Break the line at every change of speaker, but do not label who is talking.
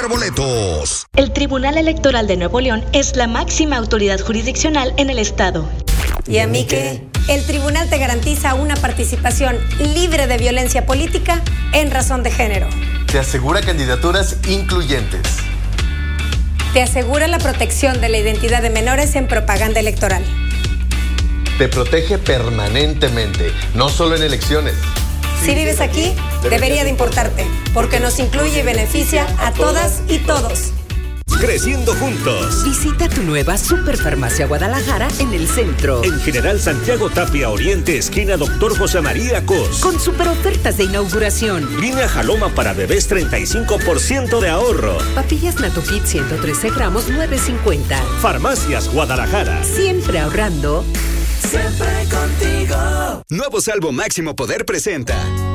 por boletos.
El Tribunal Electoral de Nuevo León es la máxima autoridad jurisdiccional en el estado.
¿Y a mí qué? El tribunal te garantiza una participación libre de violencia política en razón de género.
Te asegura candidaturas incluyentes.
Te asegura la protección de la identidad de menores en propaganda electoral.
Te protege permanentemente, no solo en elecciones.
Si vives aquí, debería de importarte, porque nos incluye y beneficia a todas y todos.
Creciendo juntos.
Visita tu nueva Superfarmacia Guadalajara en el centro.
En General Santiago Tapia Oriente, esquina Doctor José María Cos.
Con super ofertas de inauguración.
Línea Jaloma para bebés, 35% de ahorro.
Papillas Natokit 113 gramos, 9.50.
Farmacias Guadalajara.
Siempre ahorrando.
Siempre contigo.
Nuevo Salvo Máximo Poder presenta